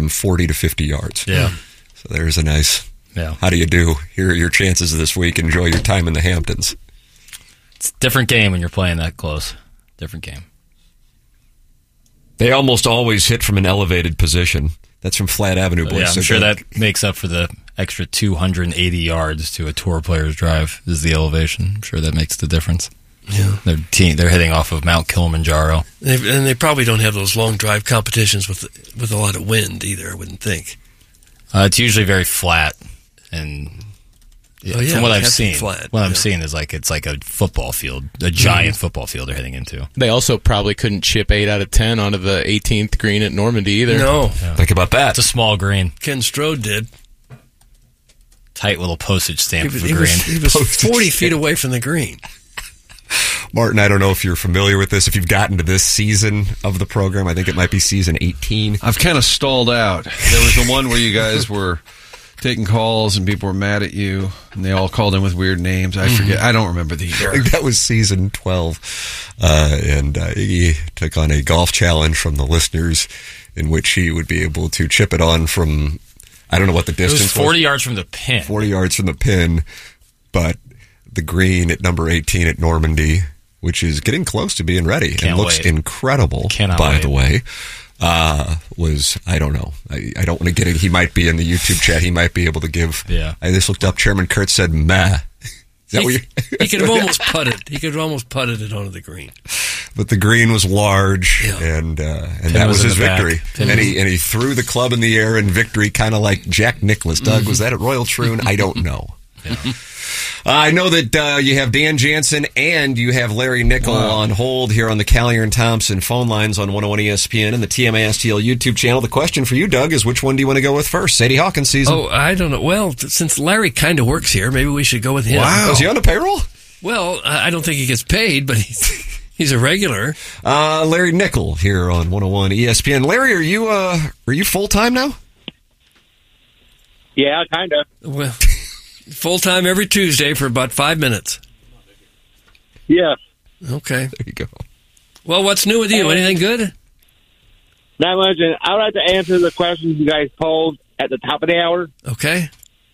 from 40 to 50 yards. Yeah. So there's a nice, how do you do? Here are your chances this week. Enjoy your time in the Hamptons. It's a different game when you're playing that close. Different game. They almost always hit from an elevated position. That's from Flat Avenue, boys. Yeah, I'm sure that makes up for the extra 280 yards to a tour player's drive is the elevation. I'm sure that makes the difference. Yeah, they're hitting off of Mount Kilimanjaro. And they probably don't have those long drive competitions with a lot of wind either, I wouldn't think. It's usually very flat, and from what I've seen, I'm seeing is it's like a football field, a giant football field they're heading into. They also probably couldn't chip 8 out of 10 onto the 18th green at Normandy either. No. Yeah. Think about that. It's a small green. Ken Strode did. Tight little postage stamp of a green. He was 40 feet away from the green. Martin, I don't know if you're familiar with this. If you've gotten to this season of the program, I think it might be season 18. I've kind of stalled out. There was the one where you guys were taking calls and people were mad at you, and they all called in with weird names. I forget. I don't remember the year. I think that was season 12. And Iggy took on a golf challenge from the listeners in which he would be able to chip it on from, I don't know what the distance was. 40 yards from the pin. 40 yards from the pin, but the green at number 18 at Normandy, which is getting close to being ready and looks incredible, by the way, was, I don't know. I don't want to get it. He might be in the YouTube chat. He might be able to give. Yeah. I just looked up. Chairman Kurtz said, meh. He could have almost putted. He could have almost putted it onto the green. But the green was large, and that was his victory. And he threw the club in the air in victory, kind of like Jack Nicklaus. Doug, was that at Royal Troon? I don't know. Yeah. I know that you have Dan Jansen and you have Larry Nickel on hold here on the Callier and Thompson phone lines on 101 ESPN and the TMASTL YouTube channel. The question for you, Doug, is which one do you want to go with first? Sadie Hawkins season? Oh, I don't know. Well, since Larry kind of works here, maybe we should go with him. Wow. Is he on the payroll? Well, I don't think he gets paid, but he's a regular. Larry Nickel here on 101 ESPN. Larry, are you full-time now? Yeah, kind of. Well, full-time every Tuesday for about 5 minutes. Yeah. Okay. There you go. Well, what's new with you? Anything good? Not much. And I'd like to answer the questions you guys posed at the top of the hour. Okay.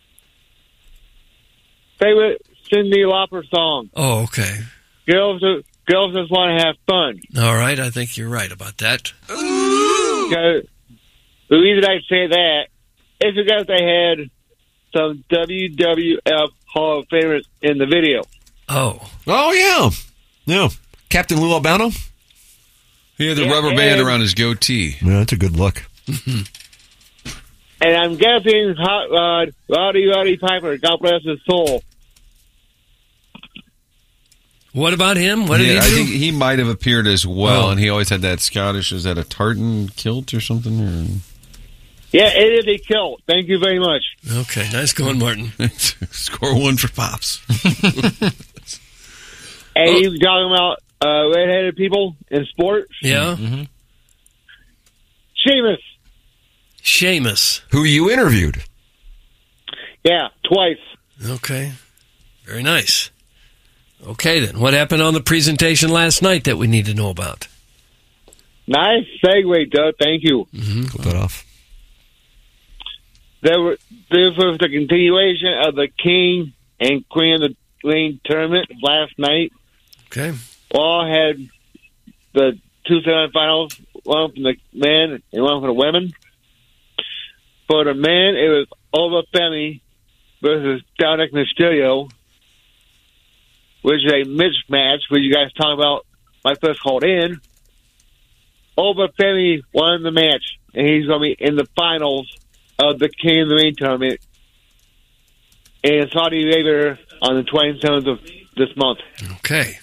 Favorite Cyndi Lauper song? Oh, okay. Girls just want to have fun. All right. I think you're right about that. Because the reason I say that is because they had some WWF Hall of Famers in the video. Oh, yeah. Yeah. Captain Lou Albano? He had the rubber band around his goatee. Yeah, that's a good look. And I'm guessing Hot Rod, Roddy Piper, God bless his soul. what about him? What did he do? I think he might have appeared as well, and he always had that Scottish, is that a tartan kilt or something? Or? Yeah, it is a kilt. Thank you very much. Okay, nice going, Martin. Score one for Pops. And he was talking about red-headed people in sports. Yeah. Mm-hmm. Sheamus. Who you interviewed? Yeah, twice. Okay. Very nice. Okay, then. What happened on the presentation last night that we need to know about? Nice segue, Doug. Thank you. Clip that off. This was the continuation of the King and Queen of the Ring tournament last night. Okay. All had the two semifinals, one from the men and one from the women. For the men, it was Obafemi versus Dominic Mysterio, which is a mismatch, which you guys talked about my first called in. Obafemi won the match, and he's going to be in the finals of the King of the Ring tournament in Saudi Arabia on the 27th of this month. Okay.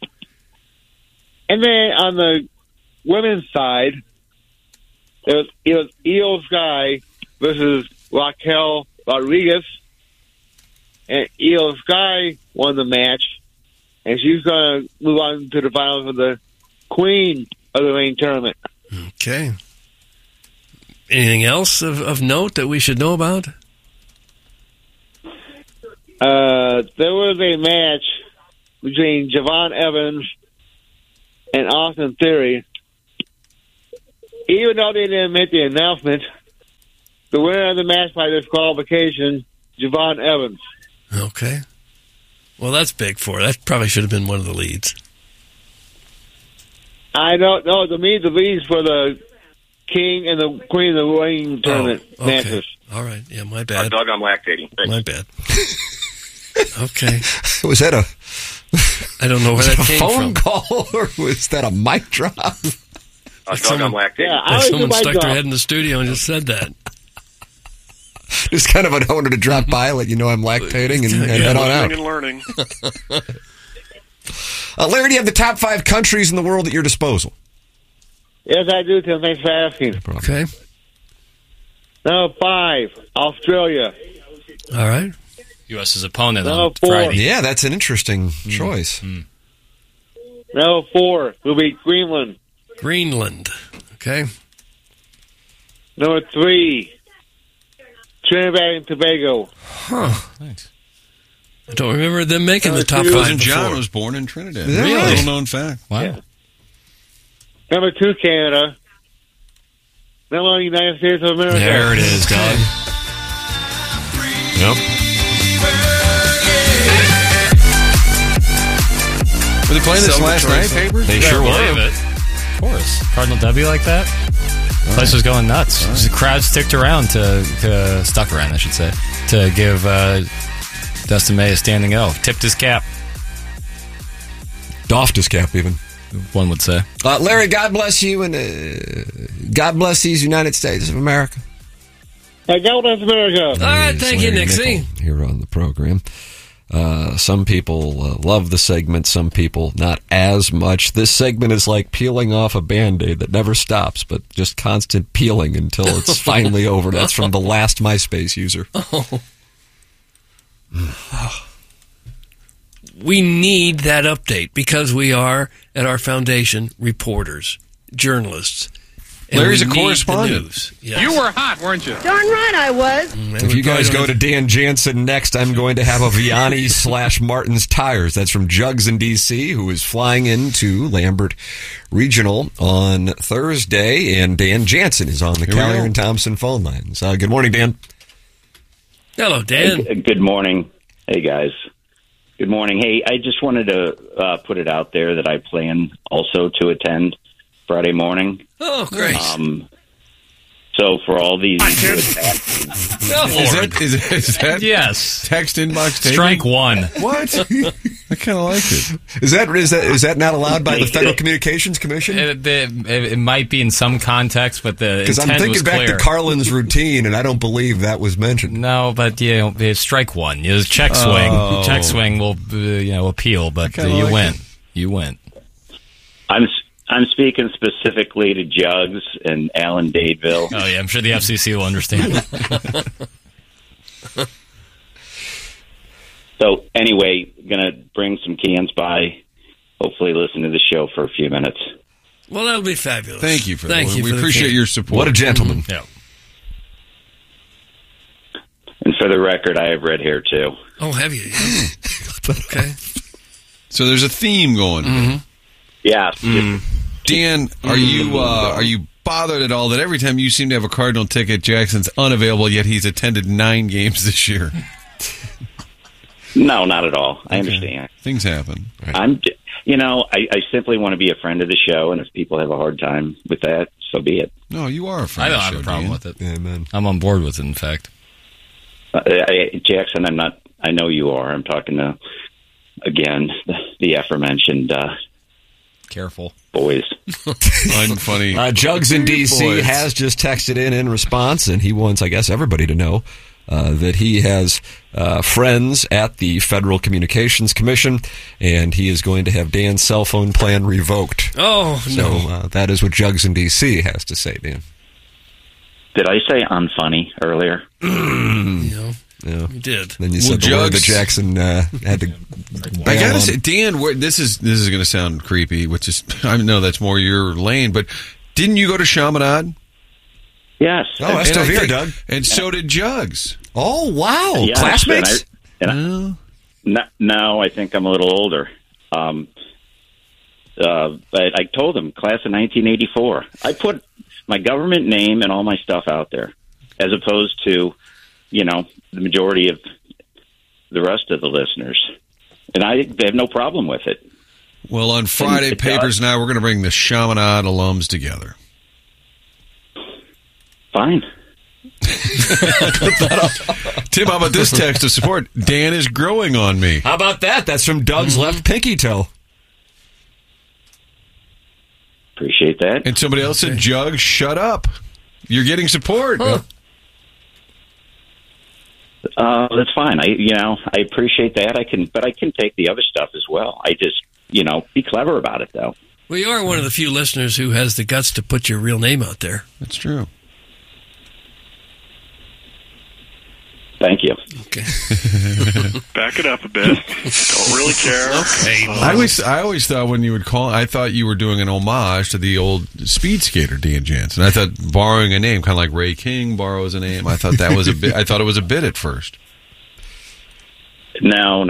And then on the women's side, it was Io Sky versus Raquel Rodriguez. And Io Sky won the match. And she's going to move on to the finals of the Queen of the Ring tournament. Okay. Anything else of note that we should know about? There was a match between Javon Evans and Austin Theory. Even though they didn't make the announcement, the winner of the match by disqualification, Javon Evans. Okay. Well, that's big for her. That probably should have been one of the leads. I don't know. To me, the leads for the King and the Queen of the Ring tournament matches. All right. Yeah, my bad. Doug, I'm lactating. Thanks. My bad. Okay. Was that I don't know where that came from. Phone call or was that a mic drop? Doug, I'm lactating. Yeah, someone stuck their head in the studio and just said that. Just kind of, I wanted to drop by, let you know I'm lactating, and head on out. And learning. Larry, do you have the top 5 countries in the world at your disposal? Yes, I do, Tim. Thanks for asking. No problem. Okay. Number 5, Australia. All right. U.S.'s opponent on Number 4. Friday. Yeah, that's an interesting choice. Number 4 will be Greenland. Greenland. Okay. Number 3, Trinidad and Tobago. Huh. Thanks. I don't remember them making the top 5 Cousin before. John was born in Trinidad. Really? Little known fact. Wow. Yeah. Number 2, Canada. Number 1, United States of America. There it is, Doug. Yep. Were they playing this last night, Papers? They sure were. Of course. Cardinal W like that? The place was going nuts. The crowd stuck around, I should say, to give Dustin May a standing O. Tipped his cap. Doffed his cap, even. One would say. Larry, God bless you, and God bless these United States of America. Hey, God bless America. All right, thank you, Larry Nixie. Nickel here on the program. Some people love the segment, some people not as much. This segment is like peeling off a Band-Aid that never stops, but just constant peeling until it's finally over. That's from the last MySpace user. We need that update because we are, at our foundation, reporters, journalists. And Larry's we a need correspondent. the news. Yes. You were hot, weren't you? Darn right I was. If you guys go to Dan Jansen next, I'm going to have a Vianney/Martin's Tires. That's from Jugs in D.C., who is flying into Lambert Regional on Thursday, and Dan Jansen is on the Callier and Thompson phone lines. Good morning, Dan. Hello, Dan. Hey, good morning. Hey, guys. Good morning. Hey, I just wanted to put it out there that I plan also to attend Friday morning. Oh, great. So for all these... Is that yes. Text inbox taken? Strike 1. What? I kind of like it. Is that not allowed by the Federal Communications Commission? It might be in some context, but the because I'm thinking back to Carlin's routine, and I don't believe that was mentioned. No, but strike 1. Check swing. Check swing will appeal, but you win. You win. I'm speaking specifically to Jugs and Alan Dadeville. Oh, yeah, I'm sure the FCC will understand. So, anyway, going to bring some cans by, hopefully listen to the show for a few minutes. Well, that'll be fabulous. Thank you for that. Thank you. We appreciate your support. What a gentleman. Yeah. And for the record, I have red hair, too. Oh, have you? Okay. So there's a theme going. Mm-hmm. Yeah. Dan, are you bothered at all that every time you seem to have a Cardinal ticket, Jackson's unavailable, yet he's attended 9 games this year? No, not at all. I understand. Things happen. Right. I simply want to be a friend of the show, and if people have a hard time with that, so be it. No, you are a friend. I don't of the have show, a problem Dan. with it. Yeah, man. I'm on board with it, in fact. Jackson, I'm not. I know you are. I'm talking to, again, the aforementioned Careful. boys. Unfunny. Jugs in D.C. has just texted in response, and he wants, I guess, everybody to know that he has friends at the Federal Communications Commission, and he is going to have Dan's cell phone plan revoked. Oh, no. So that is what Jugs in D.C. has to say, Dan. Did I say unfunny earlier? Yeah. You did. Then you said the word that Jackson had to. I gotta say, Dan, this is going to sound creepy, which is I know that's more your lane, but didn't you go to Chaminade? Yes. Oh, that's still here, Doug. And so did Jugs. Oh, wow. Yes, Classmates? No, I think I'm a little older. But I told him, class of 1984. I put my government name and all my stuff out there. as opposed to, the majority of the rest of the listeners. And I have no problem with it. Well, on Friday, Papers and I, we're going to bring the Chaminade alums together. Fine. Tim, how about this text of support? Dan is growing on me. How about that? That's from Doug's left pinky toe. Appreciate that. And somebody else said, Jug, shut up. You're getting support. Huh. That's fine. I appreciate that. I can take the other stuff as well. I just, be clever about it, though. Well, you are one of the few listeners who has the guts to put your real name out there. That's true. Thank you. Okay. Back it up a bit. Don't really care. Okay. I always thought when you would call, I thought you were doing an homage to the old speed skater Dan Jansen. I thought borrowing a name, kind of like Ray King borrows a name. I thought that was a bit. I thought it was a bit at first. No.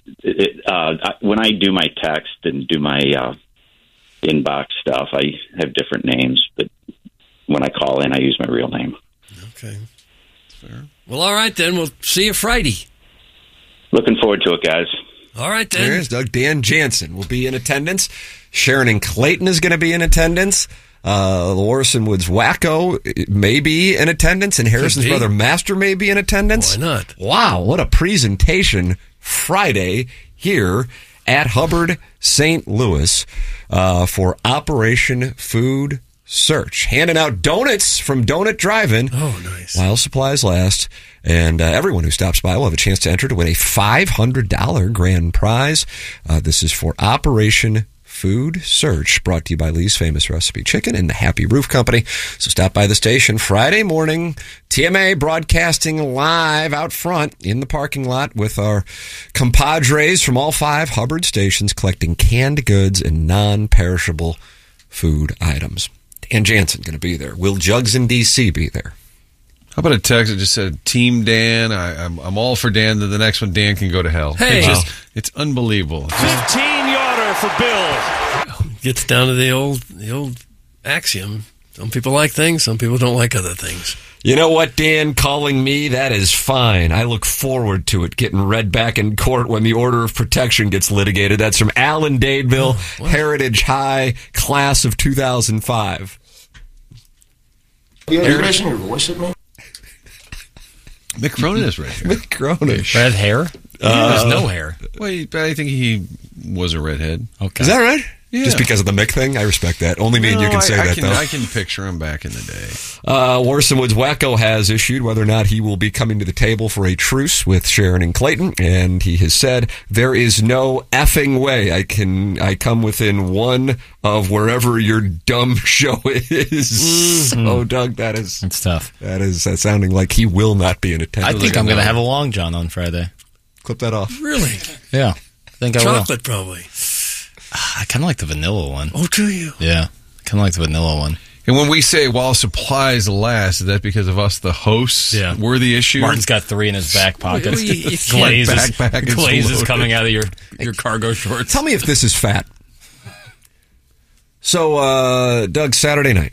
When I do my text and do my inbox stuff, I have different names. But when I call in, I use my real name. Okay. That's fair. Well, all right, then. We'll see you Friday. Looking forward to it, guys. All right, then. There's Doug. Dan Jansen will be in attendance. Sharon and Clayton is going to be in attendance. Lorison Woods Wacko may be in attendance, and Harrison's brother Master may be in attendance. Why not? Wow, what a presentation Friday here at Hubbard St. Louis for Operation Food Search, handing out donuts from Donut Drive-In. Oh, nice. While supplies last. And everyone who stops by will have a chance to enter to win a $500 grand prize. This is for Operation Food Search, brought to you by Lee's Famous Recipe Chicken and the Happy Roof Company. So stop by the station Friday morning. TMA broadcasting live out front in the parking lot with our compadres from all 5 Hubbard stations collecting canned goods and non-perishable food items. Dan Jansen going to be there. Will Jugs in D.C. be there? How about a text that just said, Team Dan, I'm all for Dan, then the next one, Dan can go to hell. Hey. It's unbelievable. 15-yarder for Bill. Gets down to the old axiom. Some people like things, some people don't like other things. You know what, Dan? Calling me, that is fine. I look forward to it getting read back in court when the order of protection gets litigated. That's from Alan Dadeville, Heritage High, class of 2005. Are you raising your voice at me? Mick Cronin is red hair. Mick Cronin. Red hair? There's no hair. Well, I think he was a redhead. Okay. Is that right? Yeah. Just because of the Mick thing? I respect that. Only me and you can say that, though. I can picture him back in the day. Lorison Woods Wacko has issued whether or not he will be coming to the table for a truce with Sharon and Clayton, and he has said, there is no effing way I come within one of wherever your dumb show is. Oh, Doug, It's tough. That's sounding like he will not be in attendance. I think I'm going to have a Long John on Friday. Clip that off. Really? Yeah. I think I will. Chocolate, probably. I kind of like the vanilla one. Oh, do you? Yeah. I kind of like the vanilla one. And when we say while supplies last, is that because of us, the hosts, we're the issue? Martin's got 3 in his back pocket. Glaze is coming out of your cargo shorts. Tell me if this is fat. So, Doug, Saturday night.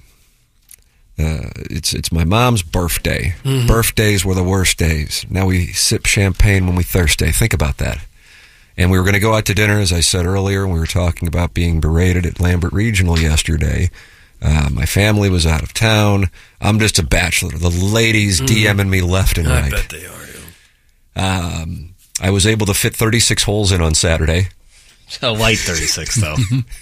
It's my mom's birthday. Mm-hmm. Birthdays were the worst days. Now we sip champagne when we thirsty. Think about that. And we were going to go out to dinner, as I said earlier, and we were talking about being berated at Lambert Regional yesterday. My family was out of town. I'm just a bachelor. The ladies DMing me left and right. I bet they are. Yeah. I was able to fit 36 holes in on Saturday. A light 36, though.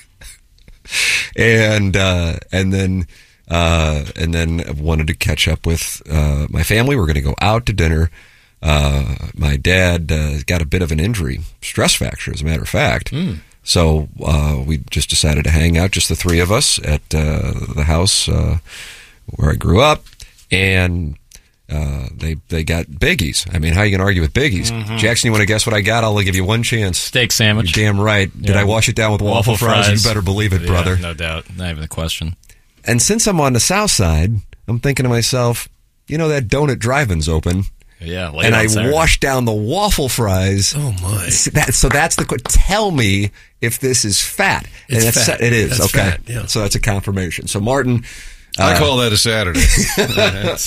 and then I wanted to catch up with my family. We're going to go out to dinner. My dad got a bit of an injury, stress fracture, as a matter of fact. So we just decided to hang out, just the 3 of us, at the house where I grew up, and they got biggies. I mean, how are you going to argue with biggies? Mm-hmm. Jackson, you want to guess what I got? I'll give you one chance. Steak sandwich. You're damn right. Yeah. Did I wash it down with waffle fries? You better believe it, brother. No doubt. Not even a question. And since I'm on the south side, I'm thinking to myself, that Donut Drive-In's open. Yeah, and I washed down the waffle fries. Oh my! So that's the. Tell me if this is fat. It's fat. It is. That's okay. Fat, yeah. So that's a confirmation. So Martin, I call that a Saturday.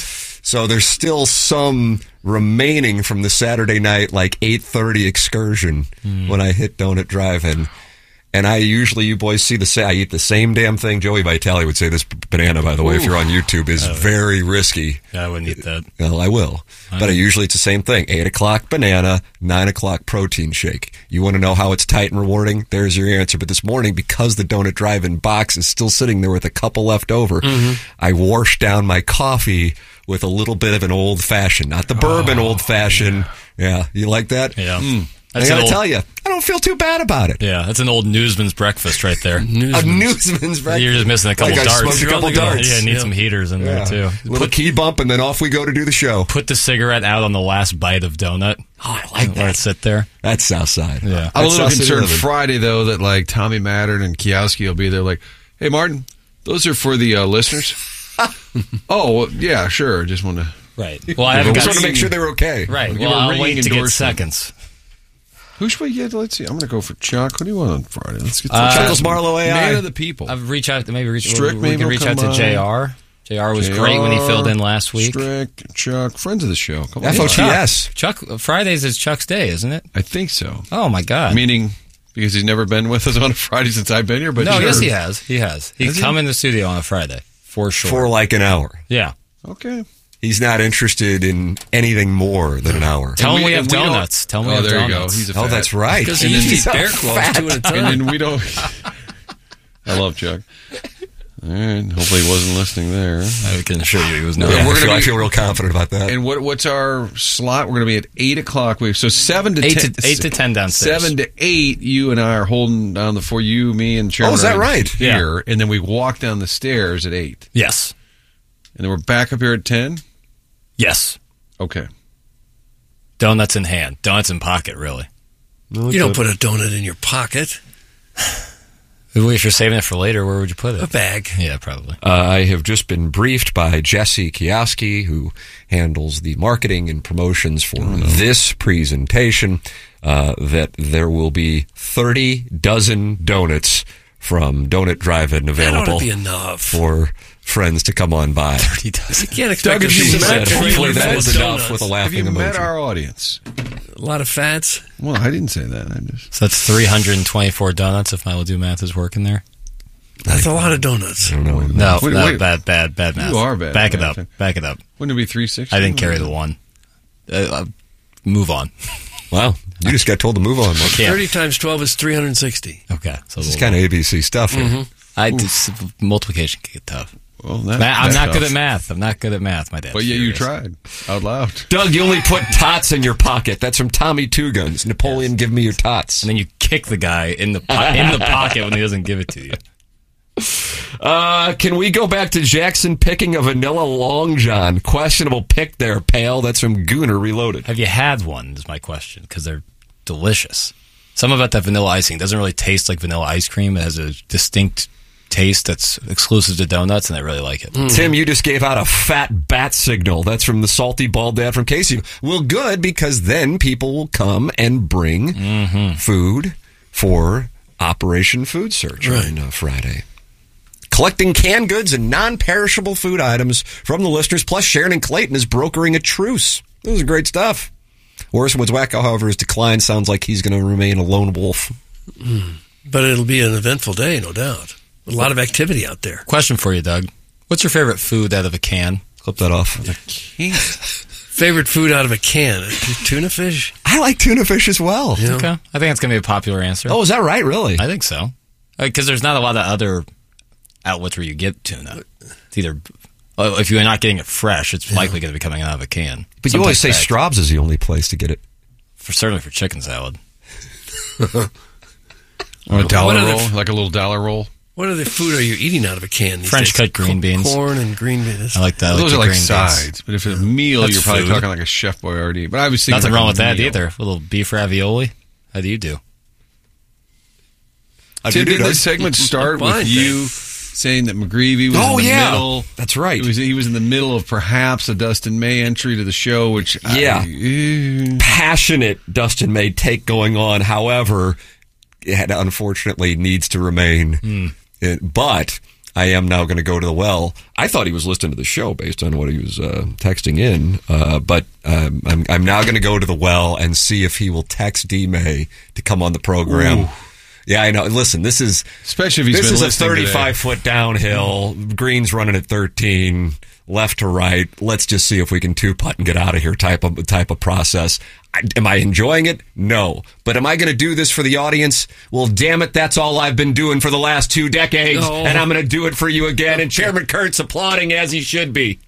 So there's still some remaining from the Saturday night, like 8:30 excursion when I hit Donut Drive-In. And I usually, you boys see I eat the same damn thing. Joey Vitale would say this banana, by the way, if you're on YouTube, is very risky. Yeah, I wouldn't eat that. Well, I will. But usually it's the same thing. 8 o'clock banana, 9 o'clock protein shake. You want to know how it's tight and rewarding? There's your answer. But this morning, because the Donut Drive-In box is still sitting there with a couple left over, I washed down my coffee with a little bit of an old-fashioned. Not the bourbon old-fashioned. Yeah, you like that? Yeah. I gotta tell you, I don't feel too bad about it. Yeah, that's an old newsman's breakfast right there. A newsman's breakfast. You're just missing a couple darts. I smoked a couple darts. Yeah, need some heaters in there too. Little key bump, and then off we go to do the show. Put the cigarette out on the last bite of donut. Oh, I like that. Let it sit there. That's Southside. Yeah. I'm a little concerned Friday, though, that like Tommy Mattern and Kioski will be there like, hey, Martin, those are for the listeners. Oh, well, yeah, sure. Just want to... Right. Well, I just want to make sure they're okay. Right. Well, I'll wait to get seconds. Who should we get? Let's see. I'm going to go for Chuck. What do you want on Friday? Let's get Chuckles Marlowe AI. Man of the people. I've reached out. We can reach out to JR. JR was great when he filled in last week. Strick, Chuck, friends of the show. FOTS. Chuck, Fridays is Chuck's day, isn't it? I think so. Oh, my God. Meaning... Because he's never been with us on a Friday since I've been here, but no, yes, he has. He has. He's come in the studio on a Friday for sure, for like an hour. Yeah. Okay. He's not interested in anything more than an hour. Tell him we have donuts. Tell him we have donuts. Oh, there you go. He's a fat. That's right. Because he eats bear claws 2 at a time. And then we don't. I love Chuck. All right. Hopefully he wasn't listening there. I can assure you he was not. Yeah, I feel real confident about that. And what's our slot? We're going to be at 8 o'clock. So 7 to 10. 8 to 10 downstairs. 7 to 8, you and I are holding down the floor. You, me, and Chairman. Oh, is that right? Here. Yeah. And then we walk down the stairs at 8. Yes. And then we're back up here at 10? Yes. Okay. Donuts in hand. Donuts in pocket, really. No, you don't put a donut in your pocket. If you're saving it for later, where would you put it? A bag. Yeah, probably. I have just been briefed by Jesse Kioski, who handles the marketing and promotions for this presentation, that there will be 30 dozen donuts from Donut Drive-In available. That ought to be enough for friends to come on by. 30 dozen. You can't expect Doug, hopefully that was enough with a laughing emoji. Have you met emoji. our audience? A lot of fats. Well, I didn't say that. So that's 324 donuts if my will do math is working there. That's a lot of donuts. I don't know. No, bad math. You are bad. Back it up. Wouldn't it be 360? I didn't carry the one. Move on. Wow. You just got told to move on. 30 times 12 is 360. Okay. So this is kind of ABC stuff here. Multiplication can get tough. Well, I'm not good at math. My dad. But yeah, you tried out loud. Doug, you only put tots in your pocket. That's from Tommy Two Guns. Napoleon, give me your tots. And then you kick the guy in the pocket when he doesn't give it to you. Can we go back to Jackson picking a vanilla Long John? Questionable pick there, pal. That's from Gooner Reloaded. Have you had one, is my question, because they're delicious. Something about that vanilla icing doesn't really taste like vanilla ice cream. It has a distinct taste that's exclusive to donuts, and I really like it. Tim, you just gave out a fat bat signal. That's from the salty bald dad from Casey. Well, good, because then people will come and bring food for Operation Food Search on Friday. Collecting canned goods and non-perishable food items from the listeners, plus Sharon and Clayton is brokering a truce. This is great stuff. Orson Woods Wacko, however, has declined. Sounds like he's going to remain a lone wolf. But it'll be an eventful day, no doubt. A lot of activity out there. Question for you, Doug. What's your favorite food out of a can? Clip that off. Favorite food out of a can? Tuna fish? I like tuna fish as well. Yeah. Okay. I think that's going to be a popular answer. Oh, is that right? Really? I think so. Because there's not a lot of other outlets where you get tuna. It's either... if you're not getting it fresh, it's likely going to be coming out of a can. But you always say Straub's is the only place to get it. Certainly for chicken salad. Or a dollar roll, like a little dollar roll. What other food are you eating out of a can these French days? cut green beans. Corn and green beans. I like that. Those are like green sides. Beans. But if it's a meal, That's you're probably food. talking like a Chef Boyardee. But I was thinking nothing like wrong with that meal. either. A little beef ravioli. How do you do? Did this segment start with you saying that McGreevy was in the middle? That's right. He was in the middle of perhaps a Dustin May entry to the show, which passionate Dustin May take going on. However, it unfortunately needs to remain. But I am now going to go to the well. I thought he was listening to the show based on what he was texting in, but I'm now going to go to the well and see if he will text D-May to come on the program. Ooh. Yeah, I know. Listen, this is especially if he's a 35-foot downhill. Green's running at 13, left to right. Let's just see if we can two-putt and get out of here. Type of process. Am I enjoying it? No. But am I going to do this for the audience? Well, damn it, that's all I've been doing for the last 2 decades, and I'm going to do it for you again. And Chairman Kurtz applauding as he should be.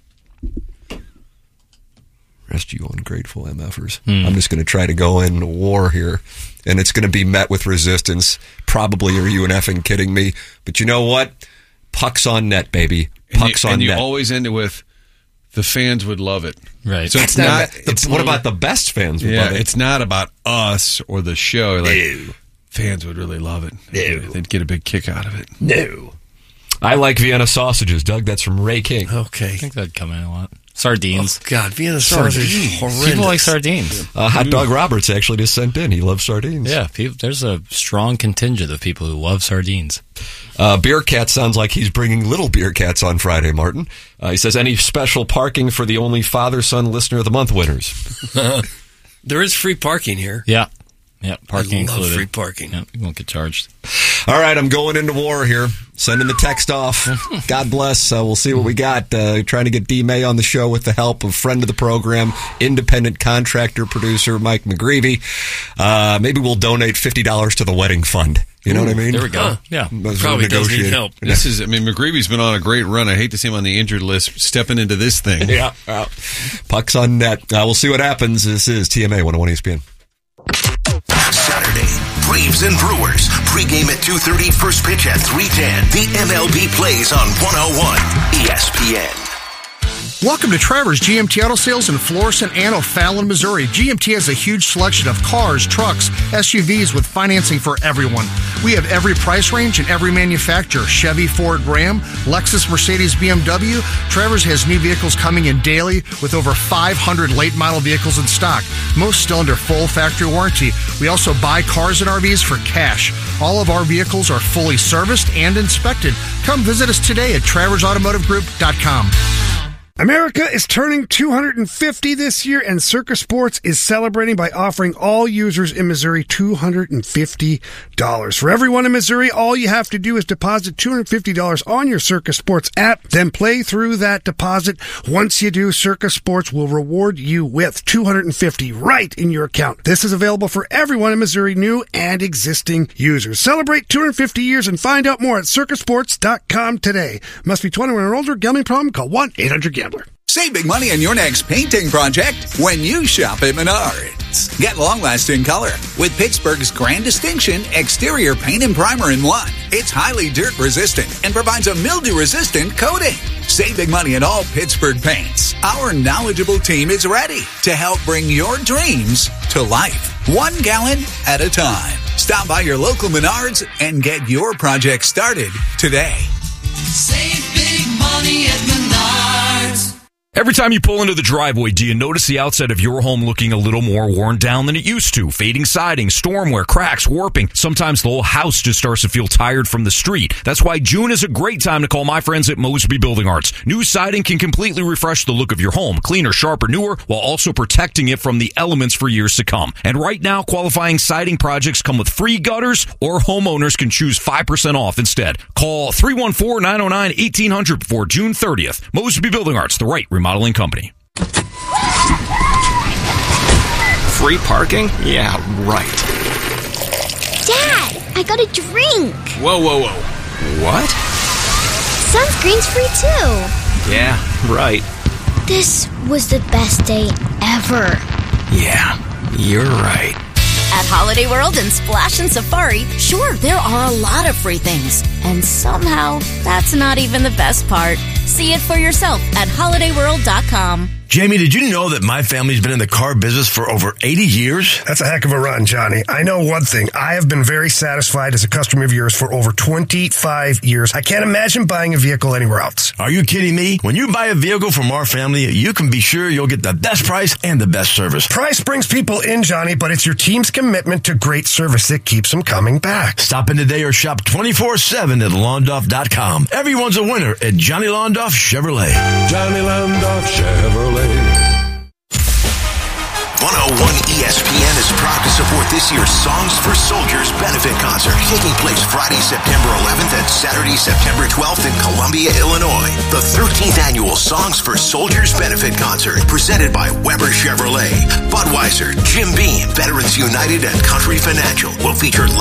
Rest you ungrateful MFers. I'm just going to try to go in war here, and it's going to be met with resistance. Probably, are you an effing kidding me? But you know what? Puck's on net, baby. Puck's on net. And you always end it with, the fans would love it. Right. So what about the best fans would love it? It's not about us or the show. Like, fans would really love it. No. They'd get a big kick out of it. No. I like Vienna sausages, Doug. That's from Ray King. Okay. I think that'd come in a lot. Sardines. Oh, God, Vienna sausage is horrendous. People like sardines. Hot Dog Roberts actually just sent in. He loves sardines. Yeah, there's a strong contingent of people who love sardines. Beer Cat sounds like he's bringing little Beer Cats on Friday, Martin. He says, any special parking for the only father-son listener of the month winners? There is free parking here. Yeah. Yeah, parking included. I love free parking. Yeah, you won't get charged. All right, I'm going into war here. Sending the text off. God bless. We'll see what we got. Trying to get D-May on the show with the help of friend of the program, independent contractor producer Mike McGreevy. Maybe we'll donate $50 to the wedding fund. You know what I mean? There we go. Yeah. Probably does need help. McGreevy's been on a great run. I hate to see him on the injured list stepping into this thing. Yeah. Puck's on net. We'll see what happens. This is TMA 101 ESPN. Saturday, Braves and Brewers. Pregame at 2:30, first pitch at 3:10. The MLB plays on 101 ESPN. Welcome to Trevor's GMT Auto Sales in Florissant and O'Fallon, Missouri. GMT has a huge selection of cars, trucks, SUVs with financing for everyone. We have every price range and every manufacturer. Chevy, Ford, Ram, Lexus, Mercedes, BMW. Trevor's has new vehicles coming in daily with over 500 late model vehicles in stock. Most still under full factory warranty. We also buy cars and RVs for cash. All of our vehicles are fully serviced and inspected. Come visit us today at TraversAutomotiveGroup.com. America is turning 250 this year, and Circus Sports is celebrating by offering all users in Missouri $250. For everyone in Missouri, all you have to do is deposit $250 on your Circus Sports app, then play through that deposit. Once you do, Circus Sports will reward you with $250 right in your account. This is available for everyone in Missouri, new and existing users. Celebrate 250 years and find out more at circusports.com today. Must be 21 or older. Gambling problem? Call 1-800-GAMBLER. Save big money on your next painting project when you shop at Menards. Get long-lasting color with Pittsburgh's Grand Distinction Exterior Paint and Primer in one. It's highly dirt-resistant and provides a mildew-resistant coating. Save big money on all Pittsburgh paints. Our knowledgeable team is ready to help bring your dreams to life, 1 gallon at a time. Stop by your local Menards and get your project started today. Save big money at Menards. Every time you pull into the driveway, do you notice the outside of your home looking a little more worn down than it used to? Fading siding, storm wear, cracks, warping. Sometimes the whole house just starts to feel tired from the street. That's why June is a great time to call my friends at Mosby Building Arts. New siding can completely refresh the look of your home. Cleaner, sharper, newer, while also protecting it from the elements for years to come. And right now, qualifying siding projects come with free gutters, or homeowners can choose 5% off instead. Call 314-909-1800 before June 30th. Mosby Building Arts, the right remodeling company. Free parking? Yeah, right. Dad, I got a drink. Whoa. What? Sunscreen's free too. Yeah, right. This was the best day ever. Yeah, you're right. At Holiday World and Splash and Safari, sure, there are a lot of free things. And somehow, that's not even the best part. See it for yourself at HolidayWorld.com. Jamie, did you know that my family's been in the car business for over 80 years? That's a heck of a run, Johnny. I know one thing. I have been very satisfied as a customer of yours for over 25 years. I can't imagine buying a vehicle anywhere else. Are you kidding me? When you buy a vehicle from our family, you can be sure you'll get the best price and the best service. Price brings people in, Johnny, but it's your team's commitment to great service that keeps them coming back. Stop in today or shop 24/7 at Londoff.com. Everyone's a winner at Johnny Londoff Chevrolet. Johnny Londoff Chevrolet. 101 ESPN is proud to support this year's Songs for Soldiers benefit concert, taking place Friday, September 11th and Saturday, September 12th in Columbia, Illinois. The 13th annual Songs for Soldiers benefit concert, presented by Weber Chevrolet, Budweiser, Jim Beam, Veterans United, and Country Financial, will feature